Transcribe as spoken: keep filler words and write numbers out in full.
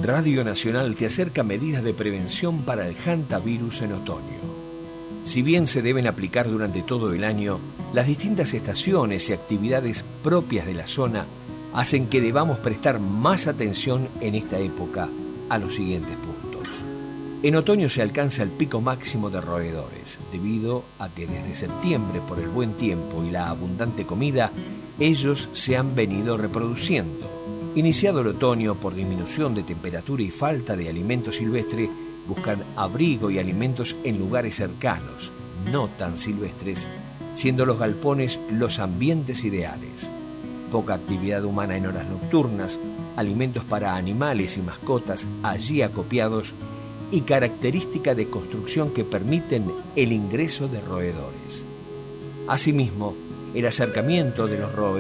Radio Nacional te acerca medidas de prevención para el hantavirus en otoño. Si bien se deben aplicar durante todo el año, las distintas estaciones y actividades propias de la zona hacen que debamos prestar más atención en esta época a los siguientes puntos. En otoño se alcanza el pico máximo de roedores, debido a que desde septiembre, por el buen tiempo y la abundante comida, ellos se han venido reproduciendo. Iniciado el otoño, por disminución de temperatura y falta de alimento silvestre, buscan abrigo y alimentos en lugares cercanos, no tan silvestres, siendo los galpones los ambientes ideales. Poca actividad humana en horas nocturnas, alimentos para animales y mascotas allí acopiados y característica de construcción que permiten el ingreso de roedores. Asimismo, el acercamiento de los roedores